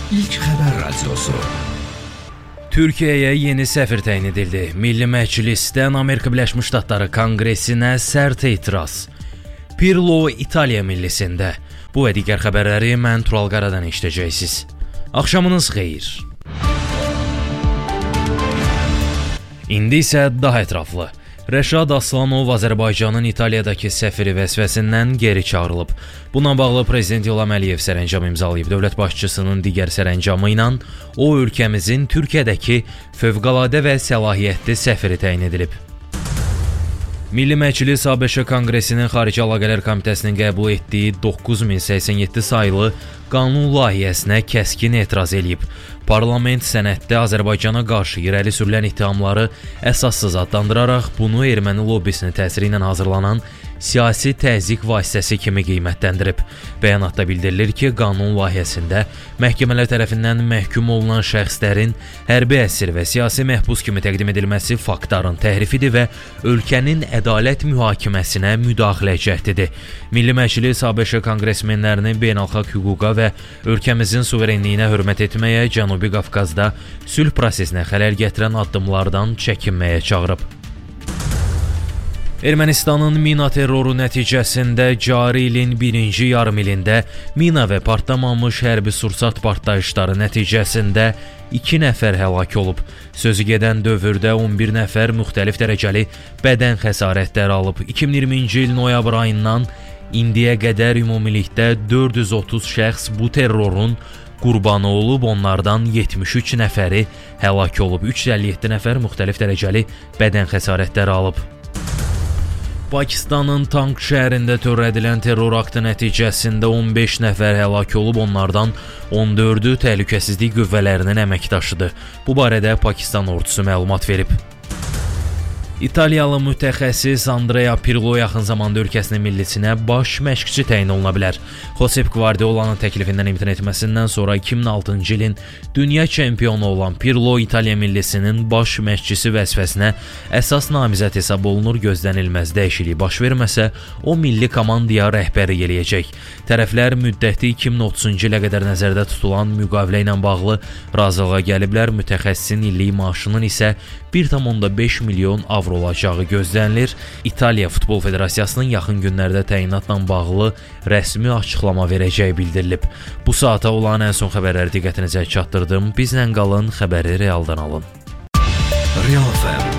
İlk Xəbər Radiosu. Türkiyəyə yeni səfir təyin edildi. Milli Məclisdən Amerika Birləşmiş Ştatları Konqresinə sərt etiraz. Pirlo İtaliya millisində. Bu və digər xəbərləri mən Tural Qaradan eşidəcəksiniz. Axşamınız xeyir. İndi isə daha ətraflı. Rəşad Aslanov Azərbaycanın İtaliyadakı səfiri vəzifəsindən geri çağırılıb. Buna bağlı Prezident İlham Əliyev sərəncam imzalayıb. Dövlət başçısının digər sərəncamı ilə o ölkəmizin Türkiyədəki fövqəladə və səlahiyyətli səfiri təyin edilib. Milli Məclis ABŞ Konqresinin Xarici Əlaqələr Komitəsinin qəbul etdiyi 9087 sayılı qanun layihəsinə kəskin etiraz edib. Parlament sənəddə Azərbaycana qarşı irəli sürülən ittihamları əsassız adlandıraraq bunu erməni lobbisinin təsiri ilə hazırlanan siyasi təzyiq vasitəsi kimi qiymətləndirib. Bəyanatda bildirilir ki, qanun layihəsində məhkəmələr tərəfindən məhkum olunan şəxslərin hərbi əsir və siyasi məhbus kimi təqdim edilməsi faktların təhrifidir və ölkənin ədalət mühakiməsinə müdaxilə cəhdidir. Milli Məclis ABŞ konqresmenlərini beynəlxalq hüquqa və ölkəmizin suverenliyinə hörmət etməyə, Cənubi Qafqazda sülh prosesinə xələl gətirən addımlardan çəkinməyə çağırıb. Ermənistanın mina terroru nəticəsində cari ilin birinci yarımilində mina və partlamamış hərbi sursat partlayışları nəticəsində 2 nəfər həlak olub. Sözü gedən dövrdə 11 nəfər müxtəlif dərəcəli bədən xəsarətləri alıb. 2020-ci il noyabr ayından indiyə qədər ümumilikdə 430 şəxs bu terrorun qurbanı olub, onlardan 73 nəfəri həlak olub. 357 nəfər müxtəlif dərəcəli bədən xəsarətləri alıb. Pakistanın Tank şəhərində törədilən terror aktı nəticəsində 15 nəfər həlak olub, onlardan 14-ü təhlükəsizlik qüvvələrinin əməkdaşıdır. Bu barədə Pakistan ordusu məlumat verib. İtaliyalı mütəxəssis Andrea Pirlo yaxın zamanda ölkəsinin millisinə baş məşqçi təyin oluna bilər. Josep Guardiola'nın təklifindən imtina etməsindən sonra 2006-cı ilin dünya çempionu olan Pirlo İtaliya millisinin baş məşqçisi vəzifəsinə əsas namizəd hesab olunur. Gözlənilməz dəyişiklik baş verməsə, o milli komandaya rəhbərlik eləyəcək. Tərəflər müddəti 2030-cu ilə qədər nəzərdə tutulan müqavilə ilə bağlı razılığa gəliblər. Mütəxəssisin illik maaşının isə 1,5 milyon avro olacağı gözlənilir. İtaliya Futbol Federasiyasının yaxın günlərdə təyinatla bağlı rəsmi açıqlama verəcəyi bildirilib. Bu saata olan ən son xəbərləri diqqətinizə çatdırdım. Bizlə qalın, xəbəri realdan alın. Real FM